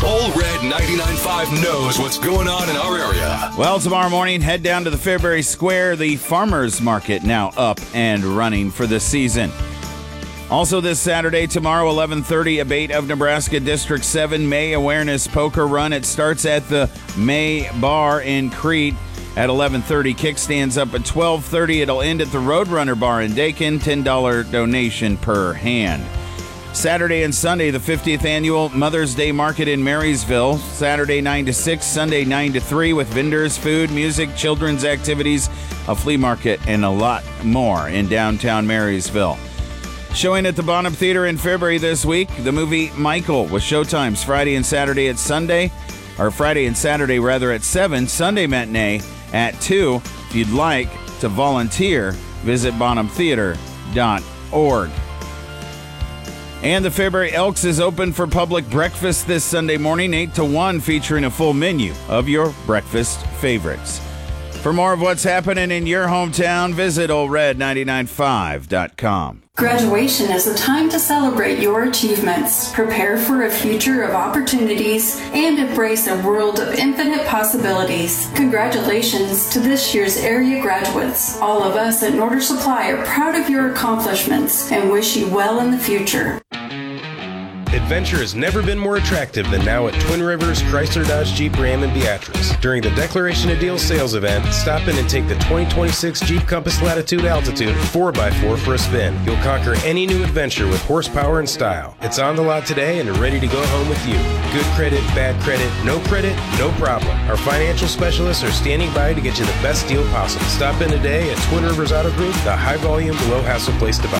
Old Red 99.5 knows what's going on in our area. Well, tomorrow morning, head down to the Fairbury Square. The Farmers Market now up and running for the season. Also this Saturday, tomorrow, 11:30, a Bait of Nebraska District 7 May Awareness Poker Run. It starts at the May Bar in Crete at 11:30. Kickstands up at 12:30. It'll end at the Roadrunner Bar in Dakin. $10 donation per hand. Saturday and Sunday, the 50th Annual Mother's Day Market in Marysville. Saturday 9 to 6, Sunday 9 to 3 with vendors, food, music, children's activities, a flea market, and a lot more in downtown Marysville. Showing at the Bonham Theater in Fairbury this week, the movie Michael with showtimes Friday and Saturday at Saturday at 7, Sunday matinee at 2. If you'd like to volunteer, visit bonhamtheater.org. And the Fairbury Elks is open for public breakfast this Sunday morning, 8 to 1, featuring a full menu of your breakfast favorites. For more of what's happening in your hometown, visit oldred995.com. Graduation is a time to celebrate your achievements, prepare for a future of opportunities, and embrace a world of infinite possibilities. Congratulations to this year's area graduates. All of us at Norder Supply are proud of your accomplishments and wish you well in the future. Adventure has never been more attractive than now at Twin Rivers Chrysler Dodge Jeep Ram in Beatrice. During the Declaration of Deals sales event, stop in and take the 2026 Jeep Compass Latitude Altitude 4x4 for a spin. You'll conquer any new adventure with horsepower and style. It's on the lot today and ready to go home with you. Good credit, bad credit, no problem. Our financial specialists are standing by to get you the best deal possible. Stop in today at Twin Rivers Auto Group, the high volume, low hassle place to buy.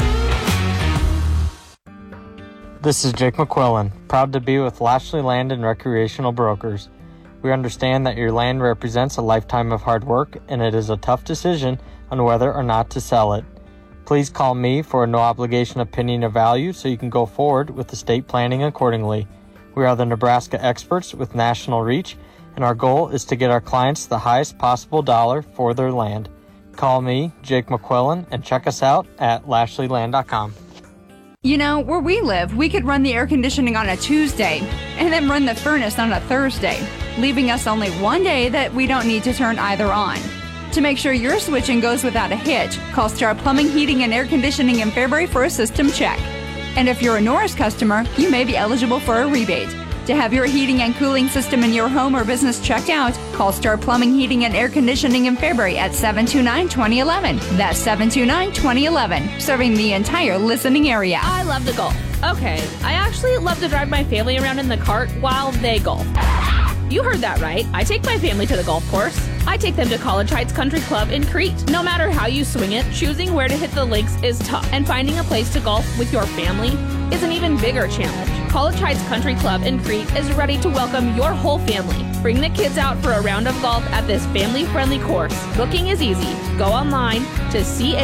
This is Jake McQuillan, proud to be with Lashley Land and Recreational Brokers. We understand that your land represents a lifetime of hard work, and it is a tough decision on whether or not to sell it. Please call me for a no-obligation opinion of value so you can go forward with estate planning accordingly. We are the Nebraska experts with national reach, and our goal is to get our clients the highest possible dollar for their land. Call me, Jake McQuillan, and check us out at lashleyland.com. You know, where we live, we could run the air conditioning on a Tuesday and then run the furnace on a Thursday, leaving us only one day that we don't need to turn either on. To make sure your switching goes without a hitch, call Star Plumbing, Heating, and Air Conditioning in Fairbury for a system check. And if you're a Norris customer, you may be eligible for a rebate. To have your heating and cooling system in your home or business checked out, call Star Plumbing, Heating, and Air Conditioning in Fairbury at 729-2011. That's 729-2011, serving the entire listening area. I love to golf. Okay, I actually love to drive my family around in the cart while they golf. You heard that right. I take my family to the golf course. I take them to College Heights Country Club in Crete. No matter how you swing it, choosing where to hit the links is tough, and finding a place to golf with your family is an even bigger challenge. College Heights Country Club in Crete is ready to welcome your whole family. Bring the kids out for a round of golf at this family-friendly course. Booking is easy. Go online to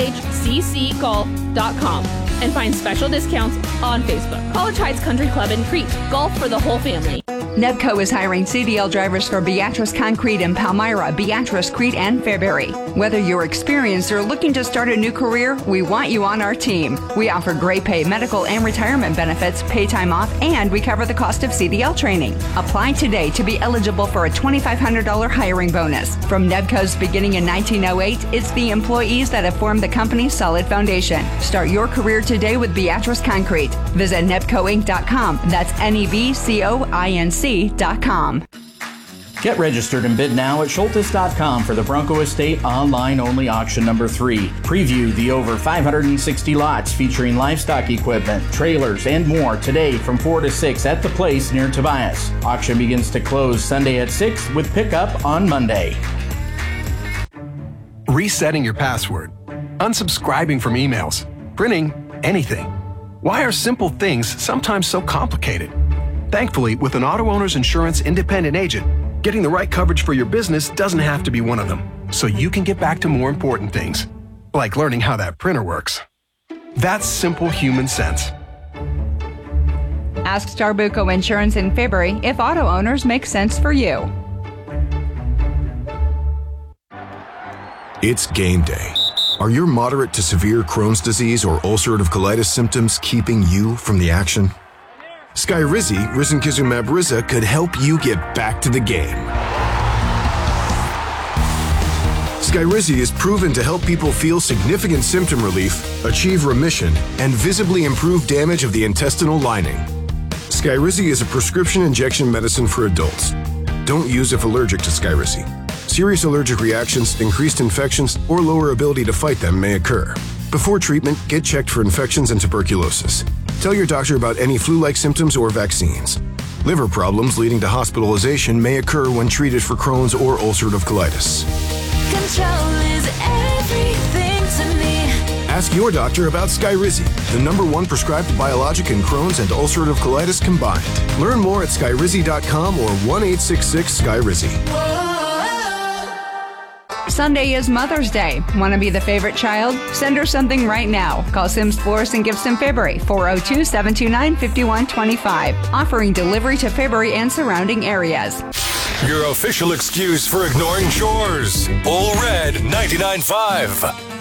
chccgolf.com and find special discounts on Facebook. College Heights Country Club in Crete. Golf for the whole family. Nebco is hiring CDL drivers for Beatrice Concrete in Palmyra, Beatrice, Crete, and Fairbury. Whether you're experienced or looking to start a new career, we want you on our team. We offer great pay, medical, and retirement benefits, pay time off, and we cover the cost of CDL training. Apply today to be eligible for a $2,500 hiring bonus. From Nebco's beginning in 1908, it's the employees that have formed the company's solid foundation. Start your career today with Beatrice Concrete. Visit nebcoinc.com. That's NEBCOINC.com. Get registered and bid now at Schultes.com for the Bronco Estate online-only auction number 3. Preview the over 560 lots featuring livestock equipment, trailers, and more today from 4 to 6 at the place near Tobias. Auction begins to close Sunday at 6 with pickup on Monday. Resetting your password, unsubscribing from emails, printing anything. Why are simple things sometimes so complicated? Thankfully, with an Auto Owners Insurance independent agent, getting the right coverage for your business doesn't have to be one of them, so you can get back to more important things, like learning how that printer works. That's simple human sense. Ask Starbuco Insurance in Fairbury if auto owners make sense for you. It's game day. Are your moderate to severe Crohn's disease or ulcerative colitis symptoms keeping you from the action? Skyrizi, risankizumab Riza, could help you get back to the game. Skyrizi is proven to help people feel significant symptom relief, achieve remission, and visibly improve damage of the intestinal lining. Skyrizi is a prescription injection medicine for adults. Don't use if allergic to Skyrizi. Serious allergic reactions, increased infections, or lower ability to fight them may occur. Before treatment, get checked for infections and tuberculosis. Tell your doctor about any flu-like symptoms or vaccines. Liver problems leading to hospitalization may occur when treated for Crohn's or ulcerative colitis. Control is everything to me. Ask your doctor about Skyrizi, the #1 prescribed biologic in Crohn's and ulcerative colitis combined. Learn more at skyrizi.com or 1-866-SKYRIZI. Sunday is Mother's Day. Want to be the favorite child? Send her something right now. Call Sims Florist and Gifts in Fairbury, 402-729-5125. Offering delivery to Fairbury and surrounding areas. Your official excuse for ignoring chores. Bull Red 99.5.